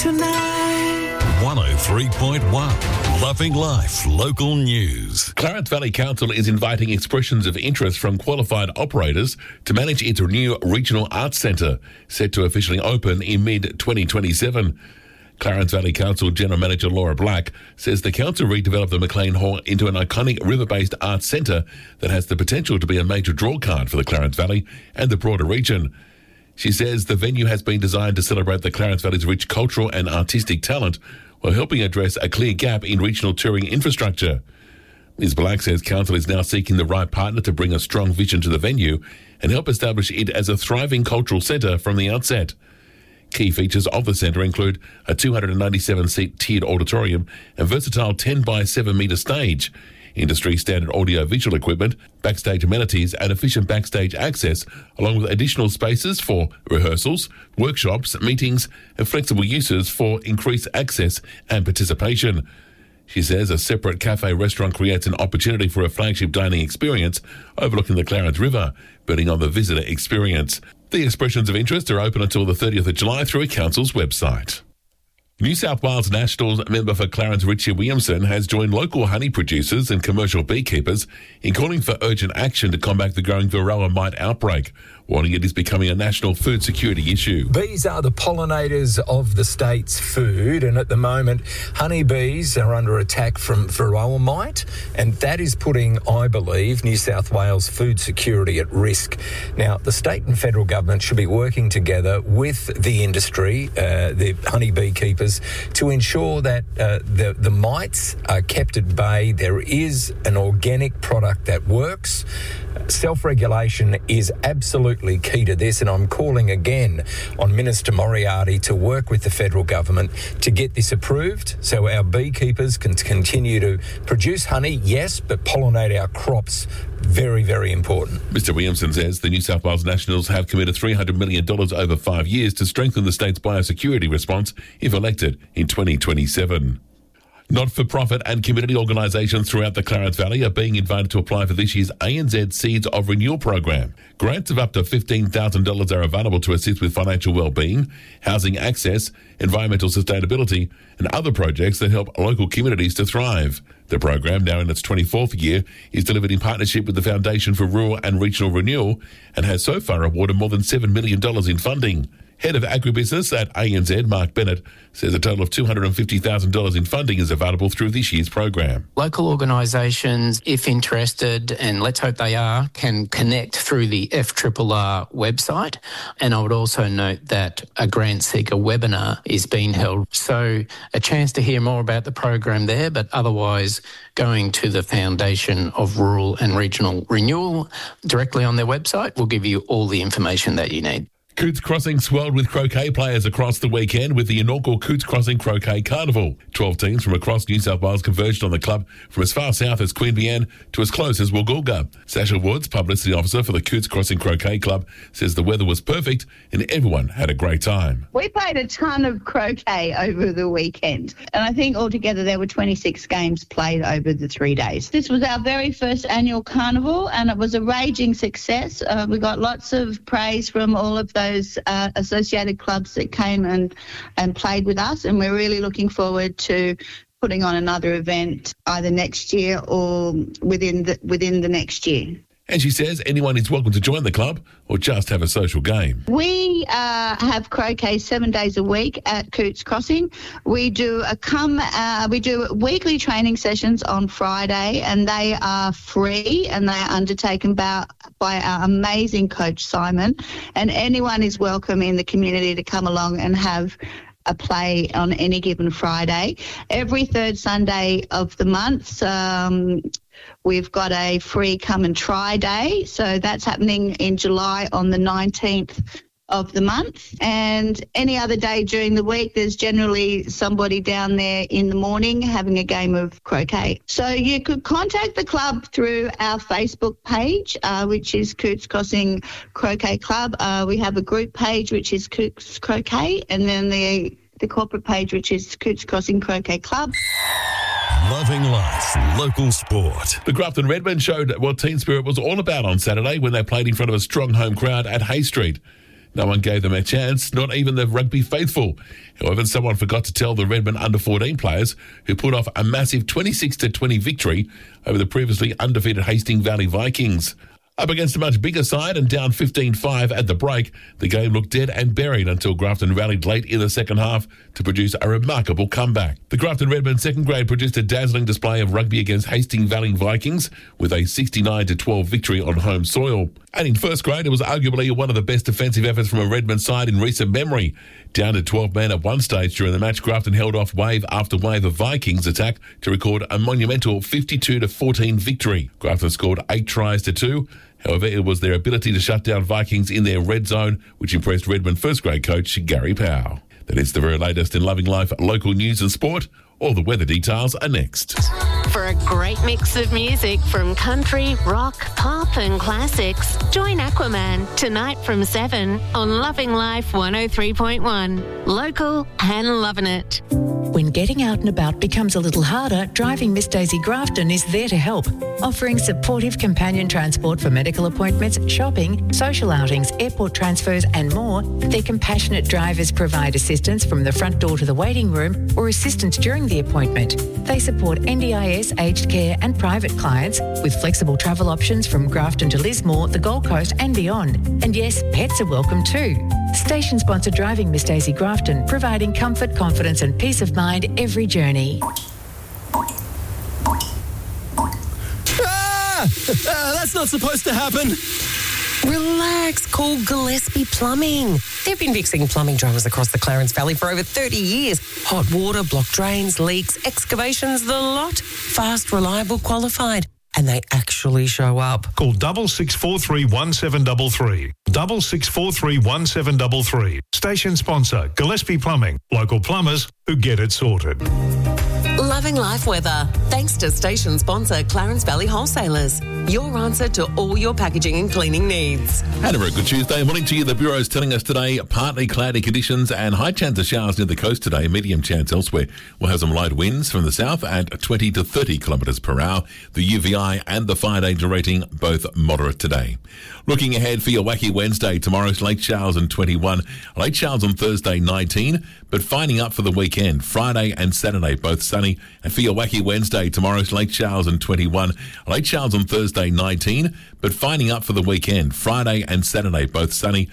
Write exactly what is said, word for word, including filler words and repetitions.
tonight. one oh three point one Loving Life Local News. Clarence Valley Council is inviting expressions of interest from qualified operators to manage its new regional arts centre, set to officially open in mid twenty twenty-seven. Clarence Valley Council General Manager Laura Black says the council redeveloped the McLean Hall into an iconic river-based arts centre that has the potential to be a major draw card for the Clarence Valley and the broader region. She says the venue has been designed to celebrate the Clarence Valley's rich cultural and artistic talent while helping address a clear gap in regional touring infrastructure. Miz Black says council is now seeking the right partner to bring a strong vision to the venue and help establish it as a thriving cultural centre from the outset. Key features of the centre include a two hundred ninety-seven seat tiered auditorium and versatile ten by seven metre stage, industry standard audio-visual equipment, backstage amenities and efficient backstage access, along with additional spaces for rehearsals, workshops, meetings and flexible uses for increased access and participation. She says a separate cafe restaurant creates an opportunity for a flagship dining experience overlooking the Clarence River, building on the visitor experience. The expressions of interest are open until the thirtieth of July through a council's website. New South Wales Nationals member for Clarence Richie Williamson has joined local honey producers and commercial beekeepers in calling for urgent action to combat the growing Varroa mite outbreak, warning it is becoming a national food security issue. Bees are the pollinators of the state's food, and at the moment, honeybees are under attack from Varroa mite, and that is putting, I believe, New South Wales food security at risk. Now, the state and federal government should be working together with the industry, uh, the honey beekeepers, to ensure that uh, the, the mites are kept at bay. There is an organic product that works. Self-regulation is absolutely key to this, and I'm calling again on Minister Moriarty to work with the federal government to get this approved so our beekeepers can continue to produce honey, yes, but pollinate our crops. Very, very important. Mister Williamson says the New South Wales Nationals have committed three hundred million dollars over five years to strengthen the state's biosecurity response if elected in twenty twenty-seven. Not-for-profit and community organisations throughout the Clarence Valley are being invited to apply for this year's A N Z Seeds of Renewal program. Grants of up to fifteen thousand dollars are available to assist with financial well-being, housing access, environmental sustainability and other projects that help local communities to thrive. The program, now in its twenty-fourth year, is delivered in partnership with the Foundation for Rural and Regional Renewal and has so far awarded more than seven million dollars in funding. Head of Agribusiness at A N Z, Mark Bennett, says a total of two hundred fifty thousand dollars in funding is available through this year's program. Local organisations, if interested, and let's hope they are, can connect through the F R R R website. And I would also note that a grant seeker webinar is being held. So a chance to hear more about the program there, but otherwise going to the Foundation of Rural and Regional Renewal directly on their website will give you all the information that you need. Cootes Crossing swelled with croquet players across the weekend with the inaugural Cootes Crossing Croquet Carnival. Twelve teams from across New South Wales converged on the club from as far south as Queanbeyan to as close as Woolgoolga. Sasha Woods, publicity officer for the Cootes Crossing Croquet Club, says the weather was perfect and everyone had a great time. We played a ton of croquet over the weekend, and I think altogether there were twenty-six games played over the three days. This was our very first annual carnival, and it was a raging success. Uh, we got lots of praise from all of those those uh, associated clubs that came and, and played with us, and we're really looking forward to putting on another event either next year or within the, within the next year. And she says anyone is welcome to join the club or just have a social game. We uh, have croquet seven days a week at Cootes Crossing. We do a come. Uh, we do weekly training sessions on Friday, and they are free, and they are undertaken by, by our amazing coach Simon. And anyone is welcome in the community to come along and have a play on any given Friday. Every third Sunday of the month, um, we've got a free come and try day. So that's happening in July on the nineteenth of the month. And any other day during the week, there's generally somebody down there in the morning having a game of croquet. So you could contact the club through our Facebook page, uh, which is Cootes Crossing Croquet Club. Uh, we have a group page, which is Cootes Croquet, and then the, the corporate page, which is Cootes Crossing Croquet Club. Loving life, local sport. The Grafton Redmen showed what team spirit was all about on Saturday when they played in front of a strong home crowd at Hay Street. No one gave them a chance, not even the rugby faithful. However, someone forgot to tell the Redmond under fourteen players who put off a massive twenty-six to twenty victory over the previously undefeated Hastings Valley Vikings. Up against a much bigger side and down fifteen five at the break, the game looked dead and buried until Grafton rallied late in the second half to produce a remarkable comeback. The Grafton Redmond second grade produced a dazzling display of rugby against Hastings Valley Vikings with a sixty-nine to twelve victory on home soil. And in first grade, it was arguably one of the best defensive efforts from a Redmond side in recent memory. Down to twelve men at one stage during the match, Grafton held off wave after wave of Vikings attack to record a monumental fifty-two to fourteen victory. Grafton scored eight tries to two. However, it was their ability to shut down Vikings in their red zone which impressed Redmond first grade coach Gary Powell. That is the very latest in Loving Life local news and sport. All the weather details are next. For a great mix of music from country, rock, pop and classics, join Aquaman tonight from seven on Loving Life one oh three point one. Local and loving it. When getting out and about becomes a little harder, Driving Miss Daisy Grafton is there to help, offering supportive companion transport for medical appointments, shopping, social outings, airport transfers and more. Their compassionate drivers provide assistance from the front door to the waiting room or assistance during the appointment. They support N D I S, aged care and private clients with flexible travel options from Grafton to Lismore, the Gold Coast and beyond. And yes, pets are welcome too. Station sponsor Driving Miss Daisy Grafton, providing comfort, confidence and peace of mind every journey. Ah! That's not supposed to happen. Relax, call Gillespie Plumbing. They've been fixing plumbing dramas across the Clarence Valley for over thirty years. Hot water, blocked drains, leaks, excavations, the lot. Fast, reliable, qualified. And they actually show up. Call double six four three one seven double three. Double six four three one seven double three. Station sponsor Gillespie Plumbing. Local plumbers who get it sorted. Loving Life weather. Thanks to station sponsor Clarence Valley Wholesalers. Your answer to all your packaging and cleaning needs. And a very good Tuesday morning to you. The Bureau is telling us today partly cloudy conditions and high chance of showers near the coast today, medium chance elsewhere. We'll have some light winds from the south at twenty to thirty kilometres per hour. The U V I and the fire danger rating both moderate today. Looking ahead for your wacky Wednesday, tomorrow's late showers and twenty-one. Late showers on Thursday, nineteen, but finding up for the weekend. Friday and Saturday, both sunny. And for your wacky Wednesday, tomorrow's late showers and twenty-one. Late showers on Thursday, nineteen, but finding up for the weekend. Friday and Saturday, both sunny.